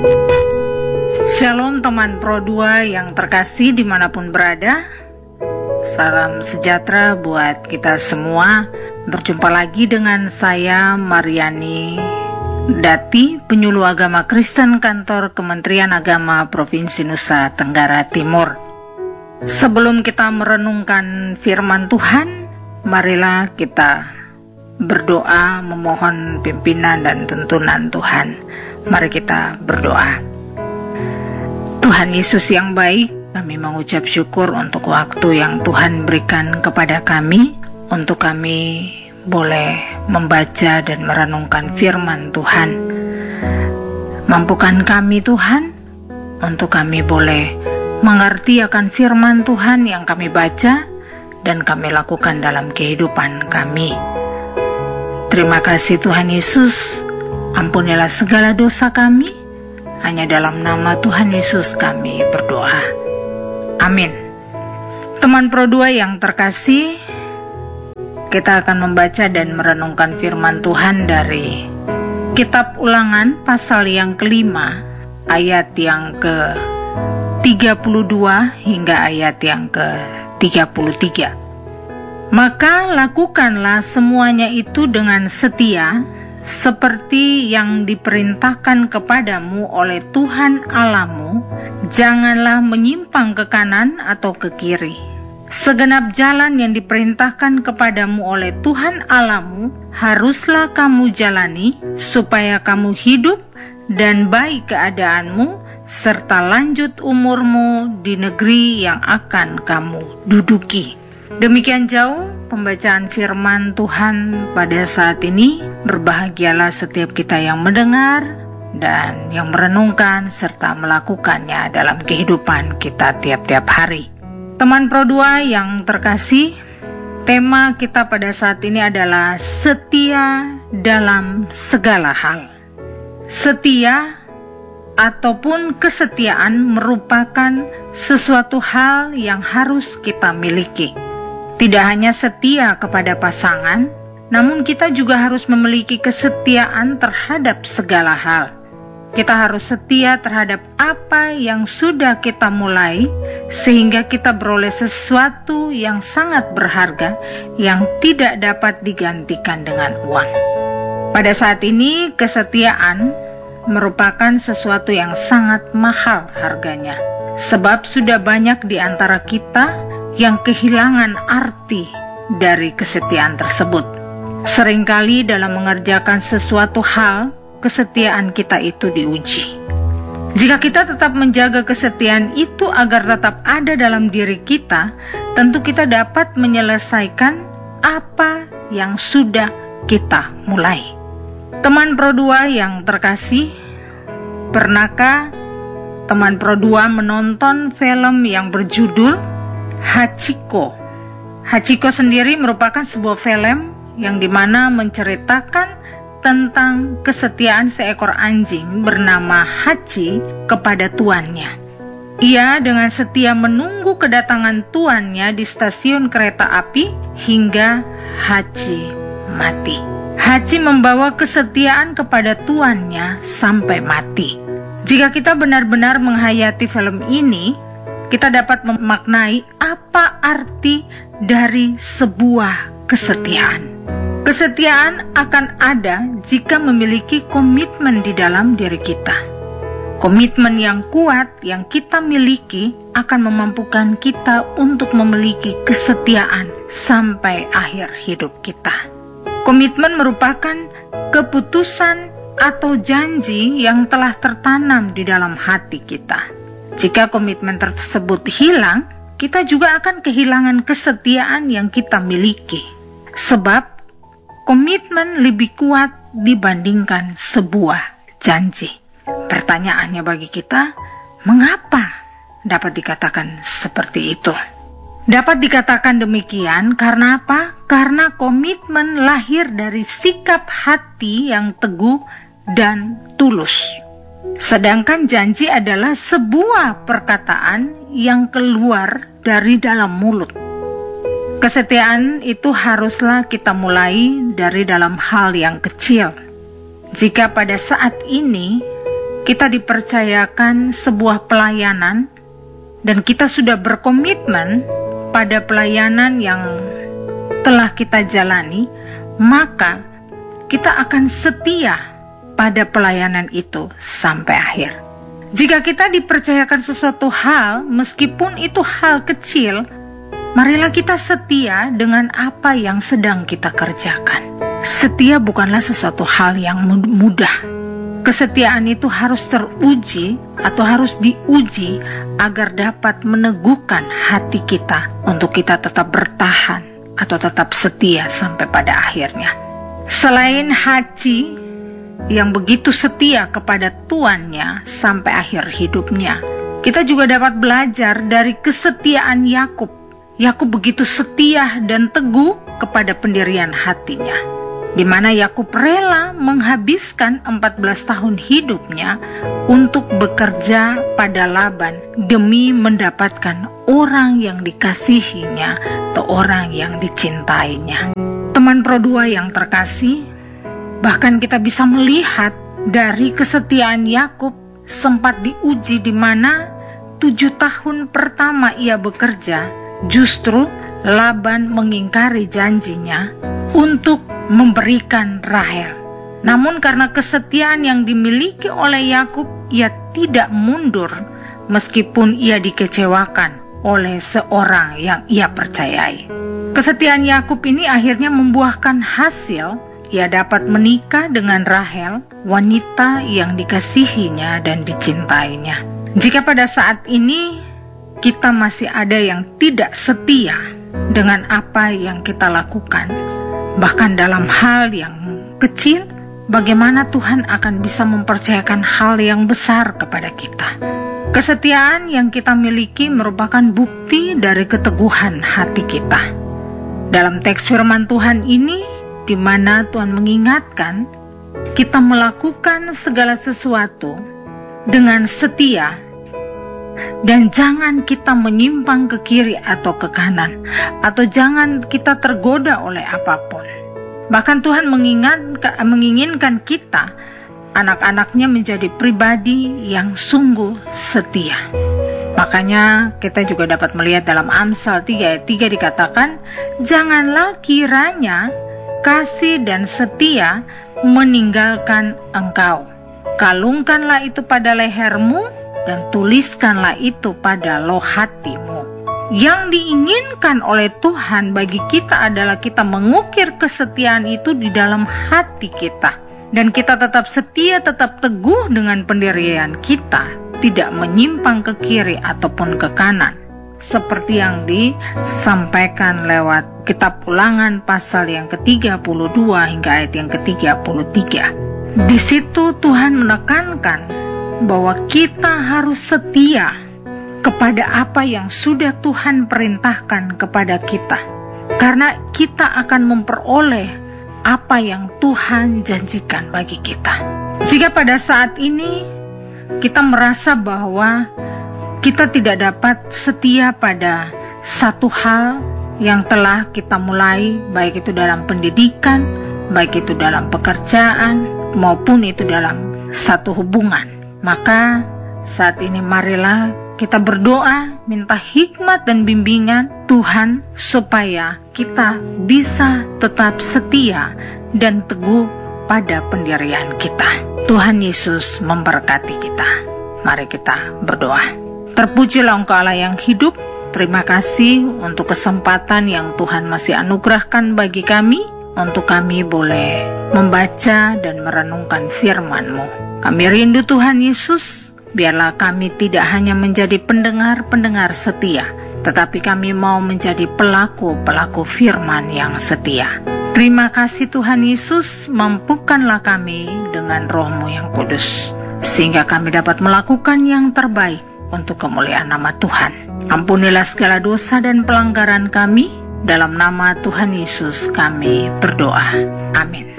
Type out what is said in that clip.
Shalom teman Pro 2 yang terkasih dimanapun berada. Salam sejahtera buat kita semua. Berjumpa lagi dengan saya Mariani Dati, penyuluh agama Kristen kantor Kementerian Agama Provinsi Nusa Tenggara Timur. Sebelum kita merenungkan firman Tuhan, marilah kita berdoa memohon pimpinan dan tuntunan Tuhan. Mari kita berdoa. Tuhan Yesus yang baik, kami mengucap syukur untuk waktu yang Tuhan berikan kepada kami, untuk kami boleh membaca dan merenungkan firman Tuhan. Mampukan kami Tuhan, untuk kami boleh mengerti akan firman Tuhan yang kami baca dan kami lakukan dalam kehidupan kami. Terima kasih Tuhan Yesus, ampunilah segala dosa kami. Hanya dalam nama Tuhan Yesus kami berdoa. Amin. Teman Pro 2 yang terkasih, kita akan membaca dan merenungkan firman Tuhan dari Kitab Ulangan pasal yang kelima, ayat yang ke-32 hingga ayat yang ke-33. Maka lakukanlah semuanya itu dengan setia, seperti yang diperintahkan kepadamu oleh Tuhan Allahmu, janganlah menyimpang ke kanan atau ke kiri. Segenap jalan yang diperintahkan kepadamu oleh Tuhan Allahmu haruslah kamu jalani, supaya kamu hidup dan baik keadaanmu, serta lanjut umurmu di negeri yang akan kamu duduki. Demikian jauh pembacaan firman Tuhan pada saat ini. Berbahagialah setiap kita yang mendengar dan yang merenungkan serta melakukannya dalam kehidupan kita tiap-tiap hari. Teman Pro 2 yang terkasih, tema kita pada saat ini adalah setia dalam segala hal. Setia ataupun kesetiaan merupakan sesuatu hal yang harus kita miliki. Tidak hanya setia kepada pasangan, namun kita juga harus memiliki kesetiaan terhadap segala hal. Kita harus setia terhadap apa yang sudah kita mulai, sehingga kita beroleh sesuatu yang sangat berharga yang tidak dapat digantikan dengan uang. Pada saat ini, kesetiaan merupakan sesuatu yang sangat mahal harganya, sebab sudah banyak di antara kita yang kehilangan arti dari kesetiaan tersebut. Seringkali dalam mengerjakan sesuatu hal, kesetiaan kita itu diuji. Jika kita tetap menjaga kesetiaan itu agar tetap ada dalam diri kita, tentu kita dapat menyelesaikan apa yang sudah kita mulai. Teman Pro 2 yang terkasih, pernahkah teman Pro 2 menonton film yang berjudul Hachiko? Hachiko sendiri merupakan sebuah film yang dimana menceritakan tentang kesetiaan seekor anjing bernama Hachi kepada tuannya. Ia dengan setia menunggu kedatangan tuannya di stasiun kereta api hingga Hachi mati. Hachi membawa kesetiaan kepada tuannya sampai mati. Jika kita benar-benar menghayati film ini, kita dapat memaknai apa arti dari sebuah kesetiaan. Kesetiaan akan ada jika memiliki komitmen di dalam diri kita. Komitmen yang kuat yang kita miliki akan memampukan kita untuk memiliki kesetiaan sampai akhir hidup kita. Komitmen merupakan keputusan atau janji yang telah tertanam di dalam hati kita. Jika komitmen tersebut hilang, kita juga akan kehilangan kesetiaan yang kita miliki. Sebab komitmen lebih kuat dibandingkan sebuah janji. Pertanyaannya bagi kita, mengapa dapat dikatakan seperti itu? Dapat dikatakan demikian karena apa? Karena komitmen lahir dari sikap hati yang teguh dan tulus. Sedangkan janji adalah sebuah perkataan yang keluar dari dalam mulut. Kesetiaan itu haruslah kita mulai dari dalam hal yang kecil. Jika pada saat ini kita dipercayakan sebuah pelayanan dan kita sudah berkomitmen pada pelayanan yang telah kita jalani, maka kita akan setia pada pelayanan itu sampai akhir. Jika kita dipercayakan sesuatu hal, meskipun itu hal kecil, marilah kita setia dengan apa yang sedang kita kerjakan. Setia bukanlah sesuatu hal yang mudah. Kesetiaan itu harus teruji atau harus diuji agar dapat meneguhkan hati kita untuk kita tetap bertahan atau tetap setia sampai pada akhirnya. Selain Haci yang begitu setia kepada tuannya sampai akhir hidupnya, kita juga dapat belajar dari kesetiaan Yakub. Yakub begitu setia dan teguh kepada pendirian hatinya, di mana Yakub rela menghabiskan 14 tahun hidupnya untuk bekerja pada Laban demi mendapatkan orang yang dikasihinya atau orang yang dicintainya. Teman Pro 2 yang terkasih, bahkan kita bisa melihat dari kesetiaan Yakub sempat diuji di mana 7 tahun pertama ia bekerja, justru Laban mengingkari janjinya untuk memberikan Rahel. Namun karena kesetiaan yang dimiliki oleh Yakub, ia tidak mundur meskipun ia dikecewakan oleh seorang yang ia percayai. Kesetiaan Yakub ini akhirnya membuahkan hasil. Ia dapat menikah dengan Rahel, wanita yang dikasihinya dan dicintainya. Jika pada saat ini kita masih ada yang tidak setia dengan apa yang kita lakukan, bahkan dalam hal yang kecil, bagaimana Tuhan akan bisa mempercayakan hal yang besar kepada kita? Kesetiaan yang kita miliki merupakan bukti dari keteguhan hati kita. Dalam teks firman Tuhan ini, di mana Tuhan mengingatkan kita melakukan segala sesuatu dengan setia, dan jangan kita menyimpang ke kiri atau ke kanan, atau jangan kita tergoda oleh apapun. Bahkan Tuhan menginginkan kita, anak-anaknya, menjadi pribadi yang sungguh setia. Makanya kita juga dapat melihat dalam Amsal 3 ayat 3 dikatakan, janganlah kiranya kasih dan setia meninggalkan engkau. Kalungkanlah itu pada lehermu dan tuliskanlah itu pada loh hatimu. Yang diinginkan oleh Tuhan bagi kita adalah kita mengukir kesetiaan itu di dalam hati kita. Dan kita tetap setia, tetap teguh dengan pendirian kita, tidak menyimpang ke kiri ataupun ke kanan. Seperti yang disampaikan lewat kitab Ulangan pasal yang ke-32 hingga ayat yang ke-33. Di situ Tuhan menekankan bahwa kita harus setia kepada apa yang sudah Tuhan perintahkan kepada kita, karena kita akan memperoleh apa yang Tuhan janjikan bagi kita. Jika pada saat ini kita merasa bahwa kita tidak dapat setia pada satu hal yang telah kita mulai, baik itu dalam pendidikan, baik itu dalam pekerjaan, maupun itu dalam satu hubungan, maka saat ini marilah kita berdoa, minta hikmat dan bimbingan Tuhan supaya kita bisa tetap setia dan teguh pada pendirian kita. Tuhan Yesus memberkati kita. Mari kita berdoa. Terpujilah Engkau Allah yang hidup. Terima kasih untuk kesempatan yang Tuhan masih anugerahkan bagi kami, untuk kami boleh membaca dan merenungkan firman-Mu. Kami rindu Tuhan Yesus, biarlah kami tidak hanya menjadi pendengar-pendengar setia, tetapi kami mau menjadi pelaku-pelaku firman yang setia. Terima kasih Tuhan Yesus, mampukanlah kami dengan Roh-Mu yang kudus, sehingga kami dapat melakukan yang terbaik untuk kemuliaan nama Tuhan. Ampunilah segala dosa dan pelanggaran kami, dalam nama Tuhan Yesus kami berdoa. Amin.